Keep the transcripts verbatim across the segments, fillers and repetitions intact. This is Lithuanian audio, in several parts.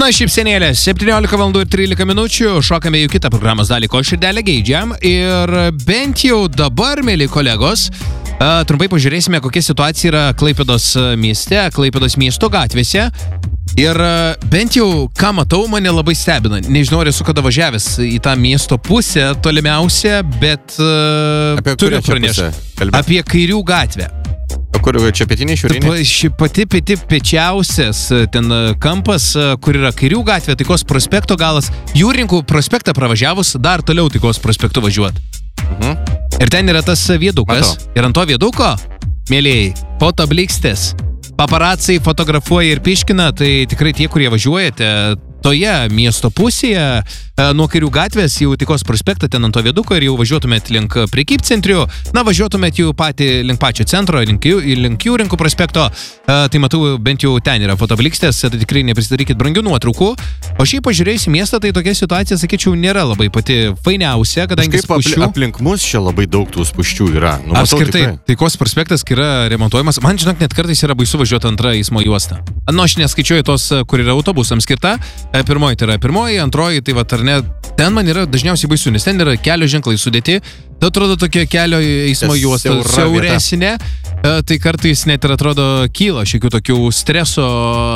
Na, šypsenėlė, septyniolika valandų ir trylika minučių, šokame jau kitą programos dalį, ko širdelę geidžiam. Ir bent jau dabar, mėly kolegos, trumpai pažiūrėsime, kokia situacija yra Klaipėdos mieste, Klaipėdos miesto gatvėse. Ir bent jau, ką matau, mane labai stebina. Nežinau, ar esu kada važiavęs į tą miesto pusę tolimiausią, bet apie turiu pranešti. Apie Kairių gatvę. Kur čia pietiniai šiauriniai? Ši pati pati pečiausias ten kampas, kur yra Kairių gatvė, Taikos prospekto galas. Jūrininkų prospektą pravažiavus, dar toliau Taikos prospektu važiuot. Mhm. Ir ten yra tas viedukas. Matau. Ir ant to vieduko, mėlėjai, fotoblikstės. Paparacai fotografuoja ir piškina, tai tikrai tie, kurie važiuojate toje miesto pusėje, nuo Kairių gatvės jau Taikos prospektą, ten ant to vieduko ir jau važiuotumėt link prekybcentrių, na, važiuotumėt jau patį link pačio centro, link, link Jūrininkų prospekto, tai matau, bent jau ten yra fotoblikstės, tai tikrai neprisidarykit brangių nuotraukų. O šiaip pažiūrėjus į miestą, tai tokia situacija, sakyčiau, nėra labai pati fainiausia, kadangi spūsčių... Kaip aplink mus čia labai daug tų spūsčių yra. Nu, apskritai, Taikos prospektas yra remontuojamas. Man, žinok, net kartais yra baisu važiuoti antrą eismo juostą. Nu, aš neskaičiuoju tos, kur yra autobusams skirta. Pirmoji tai yra pirmoji, antroji, tai va, ar ne, ten man yra dažniausiai baisu, nes ten yra kelio ženklai sudėti, tai atrodo tokia kelio eismo juosta siauresnė, tai kartais net ir atrodo kyla šiokių tokių streso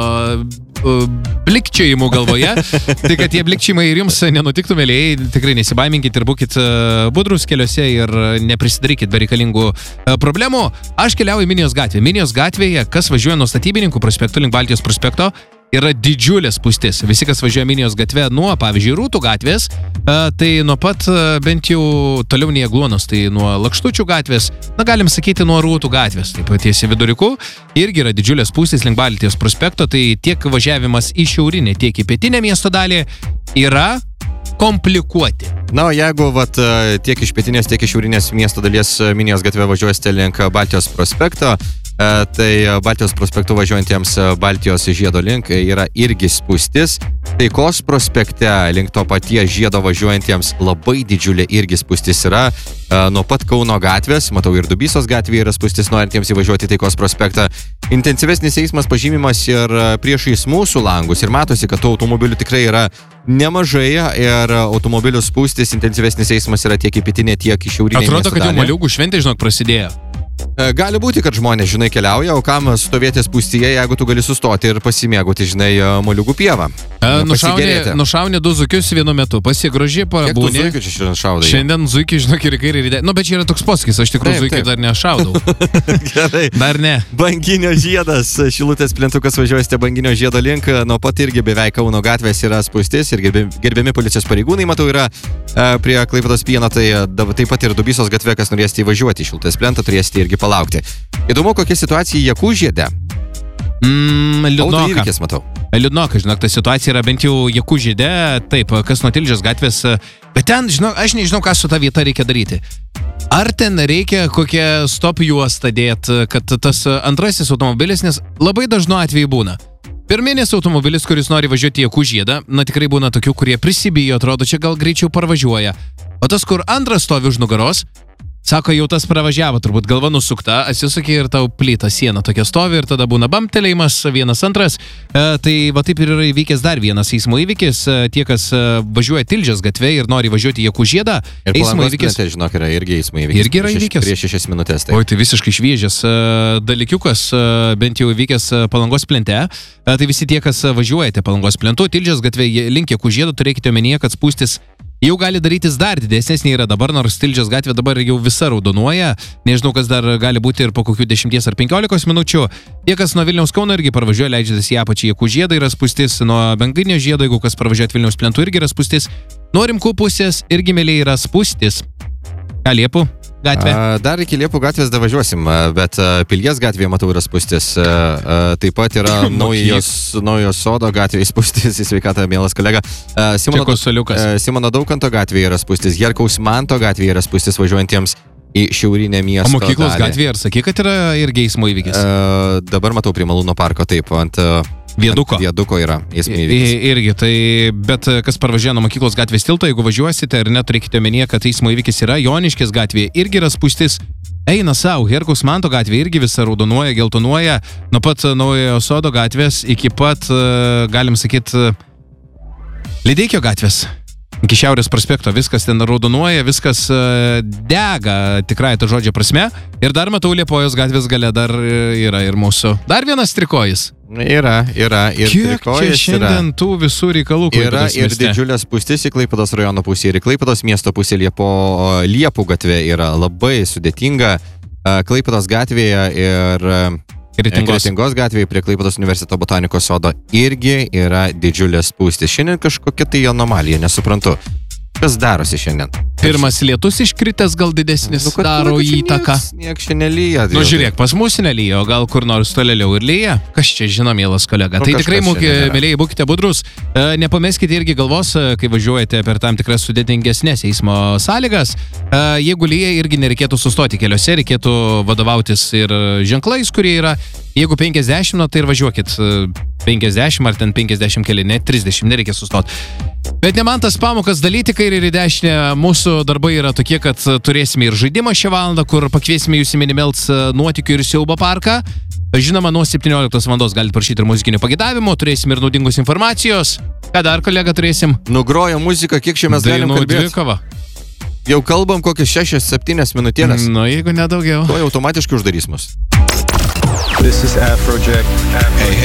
blikčiojimų galvoje, tai kad tie blikčiojimai ir jums nenutiktų, mėlėjai, tikrai nesibaiminkit ir būkit budrus keliuose ir neprisidarykit bereikalingų problemų. Aš keliauju į Minijos gatvę. Minijos gatvėje, kas važiuoja nuo Statybininkų prospekto link Baltijos prospekto, yra didžiulė spūstis. Visi, kas važiuoja Minijos gatve nuo, pavyzdžiui, Rūtų gatvės, tai nuo pat bent jau toliau nei Agluonos, tai nuo Lakštučių gatvės, na, galim sakyti, nuo Rūtų gatvės, taip pat tiesiai viduriuku, irgi yra didžiulė spūstis link Baltijos prospekto, tai tiek važiavimas į šiaurinę, tiek į pietinę miesto dalį yra komplikuoti. Na, o jeigu vat, tiek iš pietinės, tiek iš šiaurinės miesto dalies Minijos gatve važiuosite link Baltijos prospekto, tai Baltijos prospektu važiuojantiems Baltijos žiedo link yra irgi spūstis. Taikos prospekte link to paties žiedo važiuojantiems labai didžiulė irgi spūstis yra. Nuo pat Kauno gatvės, matau, ir Dubysos gatvėje yra spūstis norintiems įvažiuoti Taikos prospektą. Intensyvesnis eismas pažymimas ir priešais mūsų langus ir matosi, kad tų automobilių tikrai yra nemažai ir automobilių spūstis, intensyvesnis eismas yra tiek į pietinę, tiek į šiaurinę miesto dalį. Atrodo, kad jau Moliūgų šventė, žinok, prasidėjo. Gali būti, kad žmonės, žinai, keliauja, o kam stovėti spūstyje, jeigu tu gali sustoti ir pasimėgauti, žinai, Moliūgų pievą. Nušauni, nušauni du zuikius vienu metu, pasigroži, pabūni. Kiek tu zuikių čia šiandien šaudai? Šiandien zuikių, žinok, ir kairį ir idėją. Nu, bet čia yra toks posakis, aš tikrųjų zuikių dar nešaudau. Gerai. Dar ne. Banginio žiedas, Šilutės plentukas važiuosite Banginio žiedo link, nuo pat irgi beveik Kauno gatvės yra spūstis ir gerbiami, gerbiami policijos pareigūnai, matau, yra prie Klaipėdos pieno, tai taip pat ir Dubysos gatve, kas norėsite įvažiuoti į Šilutės plentą, turėsite irgi palaukti. Įdomu, kokia situacija Jakūžiede. Mm, liūdnoka. Autoįvykis, matau. Liūdnoka, žinok, ta situacija yra bent jau Jakūžiede, taip, kas nuo Tilžės gatvės, bet ten, žinok, aš nežinau, ką su ta vieta reikia daryti. Ar ten reikia kokią stop juostą dėti, kad tas antrasis automobilis, nes labai dažnu atveju būna. Pirminis automobilis, kuris nori važiuoti į Jakūžiedą, na tikrai būna tokių, kurie prisibijo, atrodo, čia gal greičiau parvažiuoja. O tas, kur antras stovi už nugaros, sako, jau tas pravažiavo, turbūt galva nusukta, atsisukė ir tau plyta siena tokia stovi ir tada būna bamtelėjimas, vienas antras. E, tai va taip ir yra įvykęs dar vienas eismo įvykis. E, tie, kas e, važiuoja Tilžės gatve ir nori važiuoti į Jakūžiedą, eismo įvykis. Ir žinok, yra irgi eismo įvykis. Irgi yra įvykęs. Prieš šešias minutės. Tai. Oi, tai visiškai šviežias e, dalykiukas, e, bent jau įvykęs Palangos plente. E, tai visi tie, kas važiuojate Palangos plentu, Tilžės gatve link Jakūžiedo, turėkite omenyje, kad spūstis jau gali darytis dar didesnės nei yra dabar, nors Tilžės gatvė dabar jau visa raudonuoja. Nežinau, kas dar gali būti ir po kokių dešimties ar penkiolikos minučių. Tie, kas nuo Vilniaus Kauno irgi parvažiuoja, leidžiasi į apačią Jakūžiedą, yra spūstis. Nuo Banginio žiedo, jeigu kas parvažiuoja Vilniaus plentų, irgi yra spūstis. Nuo Rimkų pusės irgi mėliai yra spūstis. Ką Liepų gatvė? A, dar iki Liepų gatvės davažiuosim, bet Pilies gatvėje, matau, yra spūstis. A, taip pat yra naujos, naujos Sodo gatvėje spūstis, į sveikatą, mielas kolega. A, Simono, Simono Daukanto gatvėje yra spūstis, Herkaus Manto gatvėje yra spūstis važiuojantiems į šiaurinę miesto dalį. O mokyklos gatvėje, ar sakai, kad yra irgi eismo įvykis? A, dabar matau prie Malūno parko, taip, ant... Vieduko. Vieduko yra eismo įvykis. Irgi, tai, bet kas parvažiuoja nuo mokyklos gatvės tilto, jeigu važiuosite ir neturėkite omenyje, kad eismo įvykis yra, Joniškės gatvėje irgi yra spūstis. Eina savo, Herkaus Manto gatvė irgi visa raudonuoja, geltonuoja, nuo pat Naujojo Sodo gatvės iki pat, galim sakyti, Lydeikio gatvės. Iki Šiaurės prospekto viskas ten raudonuoja, viskas uh, dega tikrai to žodžio prasme. Ir dar matau Liepojos gatvės gale dar yra ir mūsų. Dar vienas trikojis. Yra, yra. Ir kiek trikojis čia šiandien yra. tų visų reikalų Yra Klaipėdos ir mieste? didžiulės pustis į Klaipėdos rajono pusę ir į Klaipėdos miesto pusę. Liepo, Liepų gatvė yra labai sudėtinga. Klaipėdos gatvėje ir Kretingos. Kretingos gatvėje prie Klaipėdos universiteto botanikos sodo irgi yra didžiulės spūstis. Šiandien kažkokia tai anomalija, nesuprantu. Kas darosi šiandien? Pirmas lietus iškritęs gal didesnis Nu, kad- daro nu, kad čia įtaką. nieks- Nieks čia nelyja. Nu žiūrėk, pas mus nelyja, o gal kur nors tolėliau ir lyja. Kas čia žino, mielas kolega. Nu, Tai kažkas tikrai, mūkė, šiandien yra. mėlyjei, būkite budrus. E, nepameskite irgi galvos, e, kai važiuojate per tam tikras sudėtingesnės eismo sąlygas. E, jeigu lyja, irgi nereikėtų sustoti keliuose, reikėtų vadovautis ir ženklais, kurie yra. Jeigu penkiasdešimt, na, tai ir važiuokit e, penkiasdešimt ar ten penkiasdešimt keli, ne trisdešimt, nereikia sustoti. Bet ne man tas pamokas dalyti kairį ir į dešinę. Mūsų darbai yra tokie, kad turėsime ir žaidimą šią valandą, kur pakviesime jūs į Minimelts nuotykių ir siaubo parką. Žinoma, nuo septynioliktos valandos galite prašyti ir muzikinių pagėdavimų, turėsim ir naudingos informacijos. Ką dar, kolega, turėsim? Nugrojo muziką, kiek čia mes galim Dainų kalbėti? dvikova. Jau kalbam kokias šešias, septynias minutėlės. Nu, jeigu nedaugiau. To jau automatiškai uždarys mus. This is Afrojack. Hey, hey.